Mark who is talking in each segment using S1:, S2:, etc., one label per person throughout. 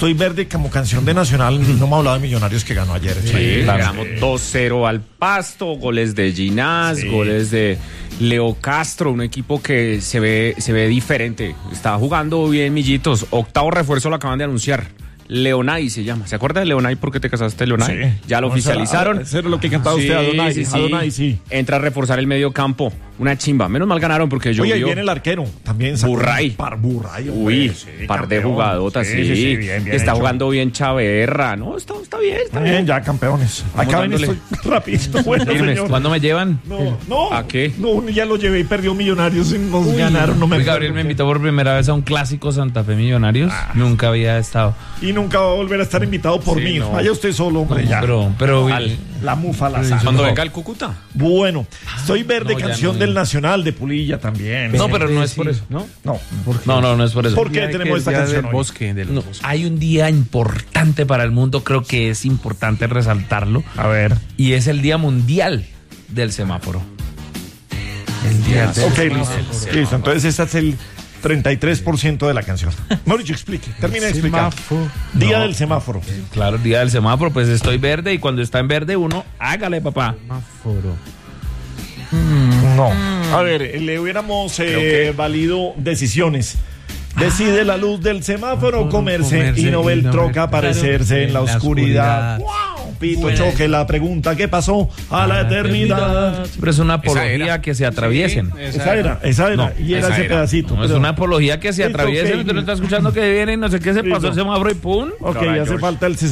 S1: Estoy verde como canción de Nacional. No me ha hablado de Millonarios que ganó ayer.
S2: Sí, ganamos 2-0 al Pasto, goles de Ginás, goles de Leo Castro, un equipo que se ve diferente. Está jugando bien, Millitos. Octavo refuerzo lo acaban de anunciar. Leonay se llama. ¿Se acuerda de Leonay? ¿Por qué te casaste, Leonay?
S1: Sí.
S2: Ya lo oficializaron.
S1: Eso era lo que cantaba usted, Adonai.
S2: Sí.
S1: Adonai, sí.
S2: Entra a reforzar el medio campo. Una chimba. Menos mal ganaron porque yo.
S1: Oye, ahí viene el arquero. También
S2: Burray.
S1: Burray.
S2: Uy, par de jugadotas, sí.
S1: Bien
S2: está
S1: hecho.
S2: jugando bien Chaverra. No, está bien, está bien.
S1: Ya campeones. Acá ven, estoy rapidito. Bueno, señor.
S3: ¿Cuándo me llevan?
S1: No.
S2: ¿A qué?
S1: No, ya lo llevé y perdió Millonarios. Nos ganaron. No me
S3: Gabriel me invitó por primera vez a un clásico Santa Fe Millonarios. Nunca había estado.
S1: Y nunca va a volver a estar invitado por mí.
S2: no.
S1: Vaya usted solo, hombre, ya.
S3: Pero
S1: La mufa, la sal.
S2: Cuando venga el Cúcuta.
S1: Bueno, estoy verde,
S3: no, ya
S1: canción
S3: no.
S1: del Nacional de Pulilla también.
S3: No, pero no es por eso.
S2: ¿No?
S1: No.
S3: No es por eso.
S1: ¿Por qué tenemos esta canción hoy?
S3: No, hay un día importante para el mundo, creo que es importante resaltarlo,
S1: A ver.
S3: y es el Día Mundial del Semáforo. El Día del
S1: Ok,
S3: Semáforo.
S1: listo. Entonces este es el 33% de la canción. Mauricio, explique. Termina de explicar. Día del semáforo.
S3: Claro, el Día del Semáforo, pues estoy verde y cuando está en verde uno, hágale, papá.
S1: No. A ver, le hubiéramos valido decisiones. Decide la luz del semáforo comerse y no ve el troca aparecerse en la oscuridad. ¡Wow! Pito choque la pregunta, ¿qué pasó a la eternidad?
S3: Pero es una apología que se atraviesen.
S1: Esa era.
S3: No,
S1: y era
S2: esa
S1: ese
S2: era.
S1: pedacito.
S3: No, es
S1: pero-
S3: una apología que se
S1: Listo,
S3: atraviesen.
S1: ok.
S3: Usted no está escuchando que viene y no sé qué se pasó
S1: Listo.
S3: el semáforo y ¡pum!
S1: Ok,
S2: Ahora,
S1: hace
S2: George.
S1: falta el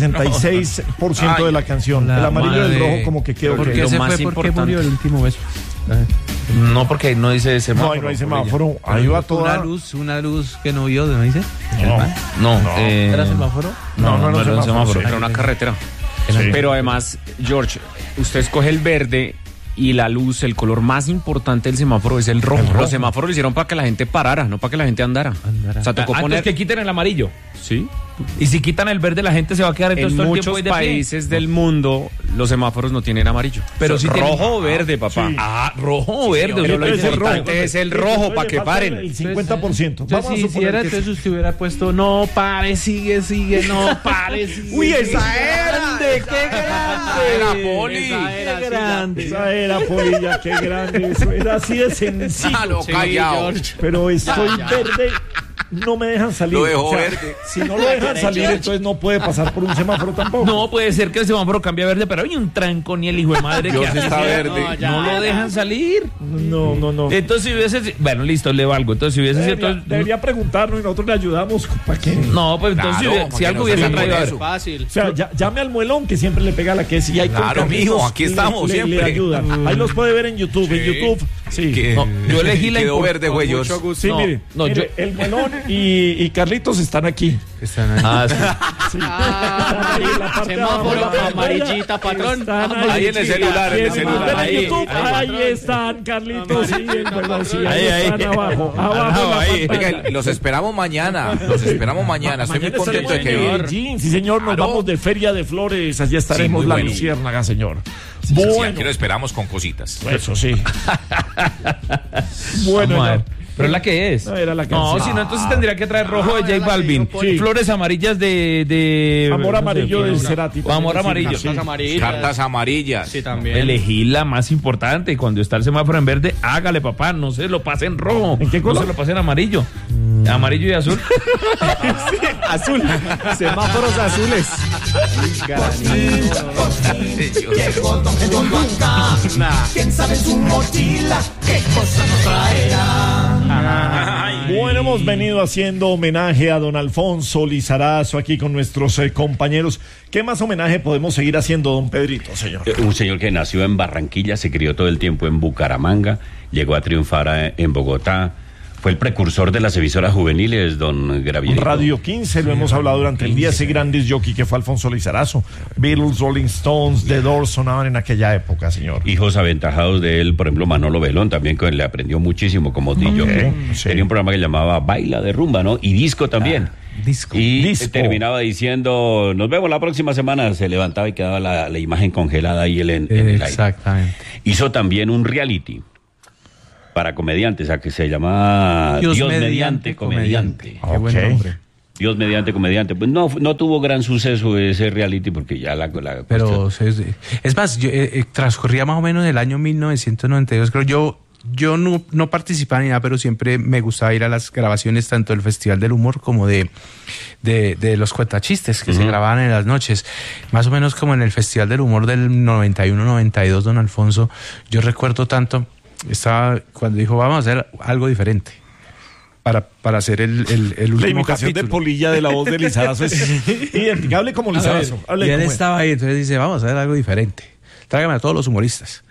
S1: 66% de la canción. El amarillo del rojo como que quedó.
S2: ¿Por
S1: que-
S2: qué
S1: no,
S2: se fue? ¿Por qué murió el
S4: último beso?
S3: No, porque ahí no dice semáforo.
S1: ahí no hay semáforo. Ahí va toda.
S4: Una luz que no vio, ¿no dice?
S3: No,
S4: ¿Era semáforo?
S3: no era un semáforo.
S2: Era una carretera.
S1: Sí.
S2: Pero además, George, usted escoge el verde y la luz, el color más importante del semáforo es el rojo. Los semáforos lo hicieron para que la gente parara, no para que la gente andara. O sea, tocó
S3: Antes
S2: poner...
S3: que quiten el amarillo.
S2: Sí.
S3: Y si quitan el verde, la gente se va a quedar entonces
S2: En
S3: todo el tiempo
S2: muchos
S3: ahí de pie.
S2: países del mundo, los semáforos no tienen amarillo.
S3: Pero sí tienen-
S2: rojo o verde, papá.
S1: Sí.
S3: Ah, rojo o verde.
S2: pero
S3: yo
S2: lo
S3: lo
S1: Entonces,
S2: importante es el rojo
S1: Entonces,
S2: para
S1: le
S2: que
S1: falta
S2: paren.
S1: El 50%.
S4: Entonces,
S1: Vamos a
S4: si
S1: suponer
S4: era,
S1: que
S4: entonces usted hubiera puesto no pare, sigue, no pare, sigue.
S2: Uy, esa
S4: sigue.
S2: era.
S4: Grande, qué grande.
S2: Era, Poli.
S4: Esa era,
S2: Qué
S4: sí,
S2: grande.
S1: esa era Polilla, qué grande. Eso era así de sencillo.
S2: callao.
S1: Pero estoy verde. No me dejan salir.
S5: Lo dejó verde.
S1: Si no lo dejan salir, entonces no puede pasar por un semáforo tampoco.
S3: No, puede ser que el semáforo cambie a verde, pero hay un trancón y el hijo de madre que
S5: Dios está
S3: hace-
S5: verde.
S3: No lo dejan salir.
S1: No.
S3: Entonces, si hubiese... Bueno, listo, le valgo. Entonces, si hubiese sido...
S1: Debería preguntarnos y nosotros le ayudamos para que.
S3: No, pues entonces
S5: Claro,
S3: si algo
S5: para que
S3: hubiese
S5: no
S3: traído... a ver,
S5: eso.
S4: Fácil.
S1: O sea, llame al muelón que siempre le pega la que y hay con
S5: Claro,
S1: Carlitos,
S5: mijo, aquí estamos
S1: le
S5: siempre.
S1: ayudan. Ahí los puede ver en YouTube. En YouTube, sí.
S5: Que-
S3: No, yo elegí la
S5: quedó
S3: impor-
S5: verde, güey.
S4: Mucho gusto.
S1: Sí,
S3: No,
S1: mire,
S3: no,
S1: mire, el muelón y Carlitos están aquí.
S4: Están ahí.
S3: Ah, sí.
S1: Sí. Ahí en la parte de abajo de
S4: Semáforo
S1: la
S4: amarillita, patrón.
S1: Están
S5: Ahí en el celular, en el celular.
S1: Ahí,
S3: Ahí,
S1: ahí están, Carlitos. Sí, el muelón, sí, ahí
S3: Ahí,
S1: están abajo. Abajo en la
S3: ahí.
S1: pantalla.
S5: Oiga, los esperamos mañana. Los esperamos mañana. Estoy muy
S1: Mañana
S5: contento de que
S1: estaremos en
S5: vengan.
S1: Medellín. Sí, señor, nos
S5: Claro.
S1: vamos de Feria de Flores. Allí estaremos
S5: muy
S1: la
S5: bueno.
S1: luciérnaga, señor.
S5: Sí,
S1: Bueno,
S5: aquí lo esperamos con cositas.
S1: eso sí. Bueno,
S3: Vamos a ver.
S1: no.
S3: Pero es la que es.
S1: No, era la
S3: No,
S1: canción.
S3: si no, entonces tendría que traer rojo de J Balvin.
S1: Sí.
S3: Flores amarillas de
S1: Amor amarillo
S3: de
S1: de Cerati.
S3: Amor amarillo.
S1: Sí.
S4: Cartas amarillas.
S5: Cartas amarillas.
S4: Sí, también.
S3: Elegí la más importante. Cuando está el semáforo en verde, hágale, papá. No se lo pase en rojo.
S1: ¿En qué color?
S3: No se lo pase en amarillo. Amarillo y azul.
S2: Azul. Semáforos azules.
S6: Llegó Don Pedro acá. ¿Quién sabe su mochila? ¿Qué cosa nos traerá?
S1: Bueno, hemos venido haciendo homenaje a don Alfonso Lizarazo aquí con nuestros compañeros. ¿Qué más homenaje podemos seguir haciendo, don Pedrito, señor?
S7: Un señor que nació en Barranquilla, se crió todo el tiempo en Bucaramanga, llegó a triunfar en Bogotá, fue el precursor de las emisoras juveniles, don Gravierito.
S1: Radio 15, lo hemos hablado durante el día, ese gran disc jockey que fue Alfonso Lizarazo. Beatles, Rolling Stones, The Doors sonaban en aquella época, señor.
S7: Hijos aventajados de él, por ejemplo, Manolo Belón, también que le aprendió muchísimo como DJ.
S1: sí.
S7: Tenía un programa que llamaba Baila de Rumba, ¿no? Y disco también.
S4: Disco.
S7: Y
S1: Disco.
S7: terminaba diciendo, nos vemos la próxima semana. Se levantaba y quedaba la imagen congelada ahí en el aire.
S4: Exactamente.
S7: Hizo también un reality para comediantes, a que se llama Dios mediante comediante.
S4: Qué buen
S1: Ok.
S4: nombre.
S7: Dios mediante comediante. Pues no tuvo gran suceso ese reality porque ya la
S4: Pero es más, yo, transcurría más o menos el año 1992, creo. Yo no participaba ni nada, pero siempre me gustaba ir a las grabaciones tanto del Festival del Humor como de los cuentachistes que se grababan en las noches. Más o menos como en el Festival del Humor del 91-92, don Alfonso. Yo recuerdo tanto, estaba cuando dijo, vamos a hacer algo diferente para hacer el último
S1: La imitación
S4: capítulo.
S1: de Polilla de la voz de Lizarazo es identificable como Lizarazo.
S4: Y él estaba ahí, entonces dice, vamos a hacer algo diferente. Tráigame a todos los humoristas.